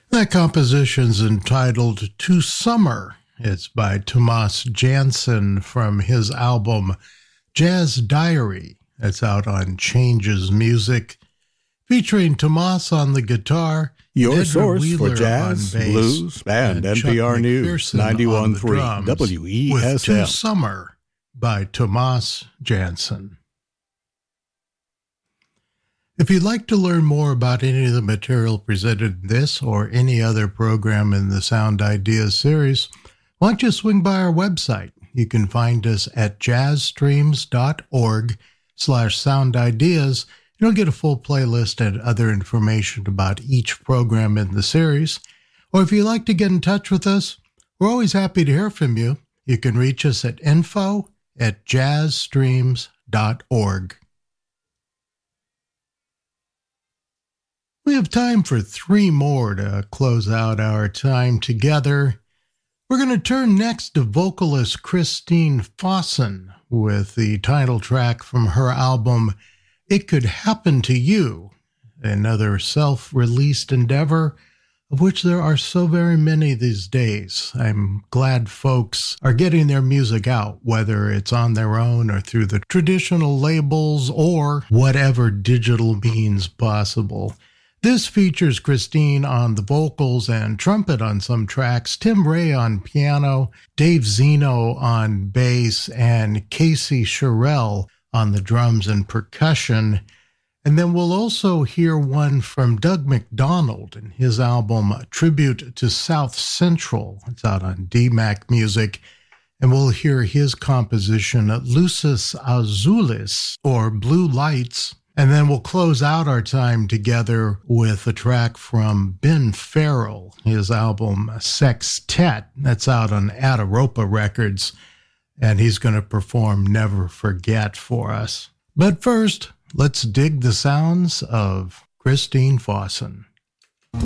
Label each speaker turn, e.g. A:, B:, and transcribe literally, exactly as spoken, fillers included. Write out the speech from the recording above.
A: That composition's entitled To Summer. It's by Tomas Jansson from his album Jazz Diary. That's out on Changes Music, featuring Tomas on the guitar,
B: your
A: Edgar
B: source
A: Wheeler
B: for jazz,
A: on bass,
B: blues, and, and N P R News, ninety-one point three W E S M.
A: With To Summer by Tomas Jansson. If you'd like to learn more about any of the material presented in this or any other program in the Sound Ideas series, why don't you swing by our website? You can find us at jazzstreams.org slash sound ideas. You'll get a full playlist and other information about each program in the series. Or if you'd like to get in touch with us, we're always happy to hear from you. You can reach us at info at jazzstreams dot org. We have time for three more to close out our time together. We're going to turn next to vocalist Christine Fossen with the title track from her album, It Could Happen to You, another self-released endeavor of which there are so very many these days. I'm glad folks are getting their music out, whether it's on their own or through the traditional labels or whatever digital means possible. This features Christine on the vocals and trumpet on some tracks, Tim Ray on piano, Dave Zeno on bass, and Casey Sherrill on the drums and percussion. And then we'll also hear one from Doug McDonald and his album Tribute to South Central. It's out on D MAC Music. And we'll hear his composition, Luces Azules, or Blue Lights. And then we'll close out our time together with a track from Ben Farrell, his album Sextet. That's out on Ataropa Records, and he's going to perform Never Forget for us. But first, let's dig the sounds of Christine Fossen.